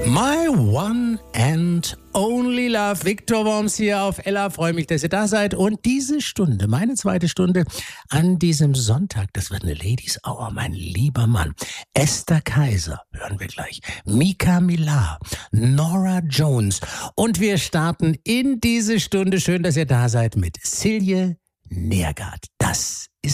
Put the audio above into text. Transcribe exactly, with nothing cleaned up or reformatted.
My one and only love. Victor Worms hier auf Ella. Freue mich, dass ihr da seid. Und diese Stunde, meine zweite Stunde an diesem Sonntag, das wird eine Ladies Hour, mein lieber Mann. Esther Kaiser, hören wir gleich. Mika Millar, Nora Jones. Und wir starten in diese Stunde, schön, dass ihr da seid, mit Silje Nergard. Das ist